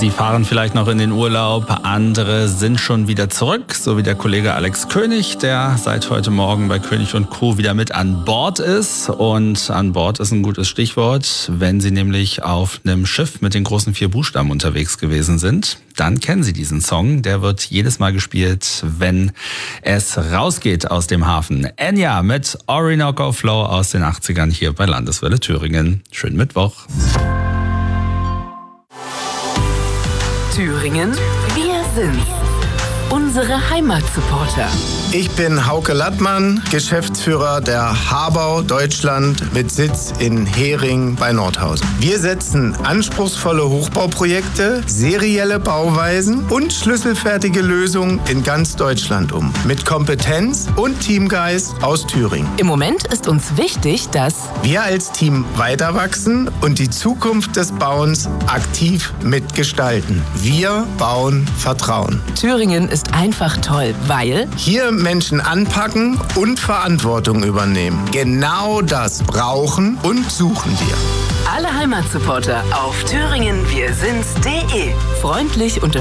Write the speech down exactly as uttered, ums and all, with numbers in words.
Sie fahren vielleicht noch in den Urlaub, andere sind schon wieder zurück, so wie der Kollege Alex König, der seit heute Morgen bei König und Co. wieder mit an Bord ist. Und an Bord ist ein gutes Stichwort, wenn Sie nämlich auf einem Schiff mit den großen vier Buchstaben unterwegs gewesen sind. Dann kennen Sie diesen Song, der wird jedes Mal gespielt, wenn es rausgeht aus dem Hafen. Enya mit Orinoco Flow aus den achtzigern hier bei Landeswelle Thüringen. Schönen Mittwoch. Thüringen, wir sind's. Unsere Heimatsupporter. Ich bin Hauke Lattmann, Geschäftsführer der Habau Deutschland mit Sitz in Hering bei Nordhausen. Wir setzen anspruchsvolle Hochbauprojekte, serielle Bauweisen und schlüsselfertige Lösungen in ganz Deutschland um. Mit Kompetenz und Teamgeist aus Thüringen. Im Moment ist uns wichtig, dass wir als Team weiterwachsen und die Zukunft des Bauens aktiv mitgestalten. Wir bauen Vertrauen. Thüringen ist einfach toll, weil hier Menschen anpacken und Verantwortung übernehmen. Genau das brauchen und suchen wir. Alle Heimatsupporter auf thüringen wir sind's punkt de freundlich unter